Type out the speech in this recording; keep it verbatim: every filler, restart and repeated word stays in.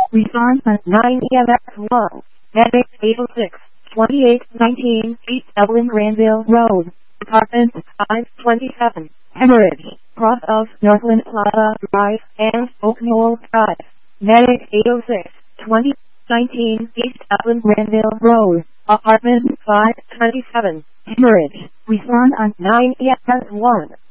Response on nine E M X one. Medic eight oh six, twenty-eight nineteen East Evelyn Granville Road. Apartment five twenty-seven. Hemorrhage. Cross of Northland Plaza Drive and Oak Knoll Drive. Medic eight oh six, twenty nineteen East Evelyn Granville Road. Apartment five twenty-seven. Hemorrhage. Response on nine E M X one.